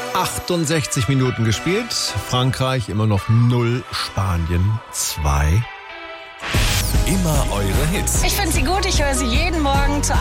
68 Minuten gespielt. Frankreich immer noch 0, Spanien 2. Immer eure Hits. Ich finde sie gut, ich höre sie jeden Morgen zur